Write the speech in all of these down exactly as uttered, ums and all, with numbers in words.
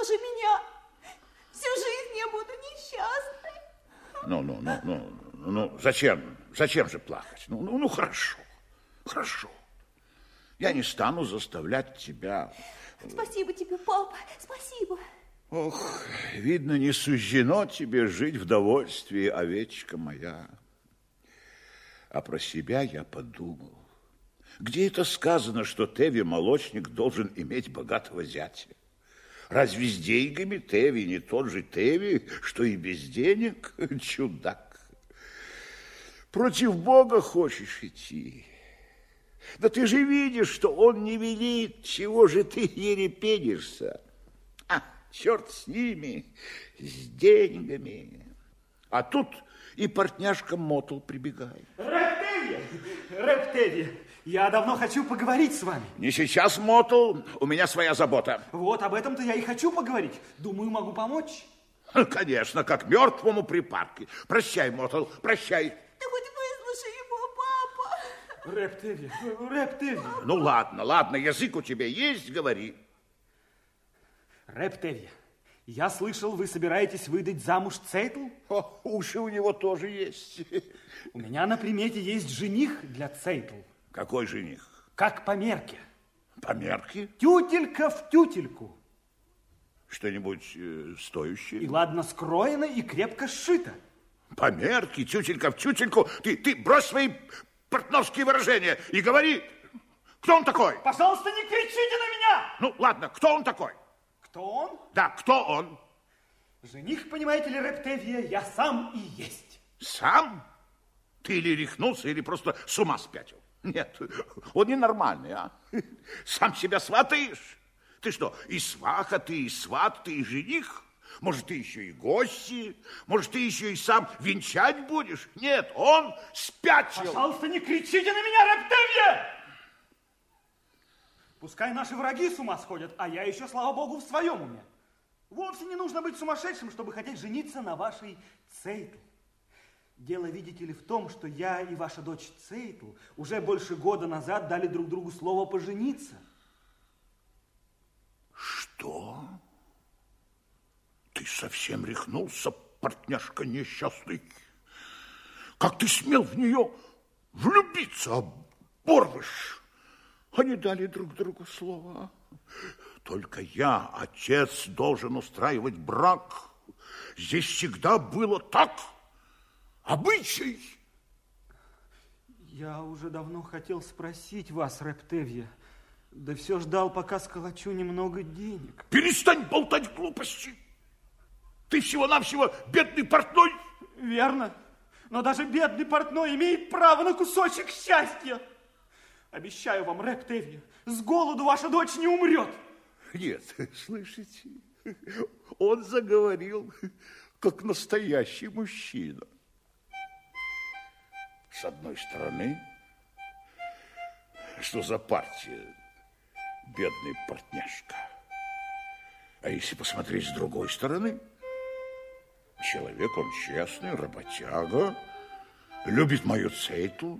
выслушай меня. Всю жизнь я буду несчастной. Ну, ну, ну, ну, ну, зачем, зачем же плакать? Ну, ну, ну, хорошо, хорошо. Я не стану заставлять тебя... Спасибо тебе, папа, спасибо. Ох, видно, не суждено тебе жить в довольстве, овечка моя. А про себя я подумал. Где это сказано, что Теви-молочник должен иметь богатого зятя? Разве с деньгами Теви не тот же Теви, что и без денег? Чудак. Против Бога хочешь идти? Да ты же видишь, что он не велит, чего же ты ерепенишься? А, черт с ними, с деньгами. А тут и портняшка Мотл прибегает. Рэп-Теви, Рэп-Теви, я давно хочу поговорить с вами. Не сейчас, Мотл, у меня своя забота. Вот об этом-то я и хочу поговорить. Думаю, могу помочь. Конечно, как мертвому припадке. Прощай, Мотл, прощай. Ты хоть выслушай его, папа. Рэп-Теви, Рэп-Теви. Ну ладно, ладно, язык у тебя есть, говори. Рэп-Теви, я слышал, вы собираетесь выдать замуж Цейтл? О, уши у него тоже есть. У меня на примете есть жених для Цейтл. Какой жених? Как по мерке. По мерке? Тютелька в тютельку. Что-нибудь э, стоящее? И ладно скроено, и крепко сшито. По мерке, тютелька в тютельку. Ты, ты брось свои портновские выражения и говори, кто он такой? Пожалуйста, не кричите на меня! Ну, ладно, кто он такой? Кто он? Да, кто он? Жених, понимаете ли, Рэп-Теви, я сам и есть. Сам? Ты или рехнулся, или просто с ума спятил? Нет, он ненормальный, а? Сам себя сватаешь? Ты что, и сваха, ты и сват, ты и жених? Может, ты еще и гости? Может, ты еще и сам венчать будешь? Нет, он спятил. Пожалуйста, не кричите на меня, Рэп-Теви! Пускай наши враги с ума сходят, а я еще, слава богу, в своем уме. Вовсе не нужно быть сумасшедшим, чтобы хотеть жениться на вашей Цейтл. Дело, видите ли, в том, что я и ваша дочь Цейтл уже больше года назад дали друг другу слово пожениться. Что? Ты совсем рехнулся, портняшка несчастный? Как ты смел в нее влюбиться, оборвыш? Они дали друг другу слово. Только я, отец, должен устраивать брак. Здесь всегда было так. Обычай. Я уже давно хотел спросить вас, Рэп-Теви, да все ждал, пока сколочу немного денег. Перестань болтать глупости. Ты всего-навсего бедный портной. Верно. Но даже бедный портной имеет право на кусочек счастья. Обещаю вам, Рэп-Теви, с голоду ваша дочь не умрет. Нет, слышите, он заговорил, как настоящий мужчина. С одной стороны, что за партия, бедный портняшка. А если посмотреть с другой стороны, человек он честный, работяга, любит мою Цейтл.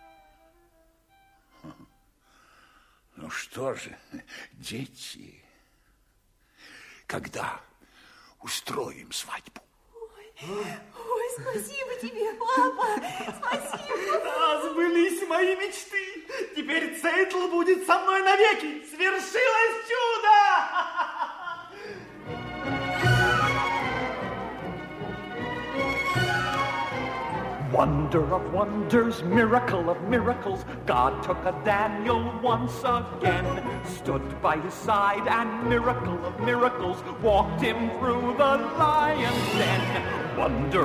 Ну что же, дети, когда устроим свадьбу? Ой, ой, спасибо тебе, папа, спасибо. Да, сбылись мои мечты. Теперь Цейтл будет со мной навеки. Свершилось чудо! Wonder of wonders, miracle of miracles, God took a Daniel once again, stood by his side, and miracle of miracles, walked him through the lion's den. Wonder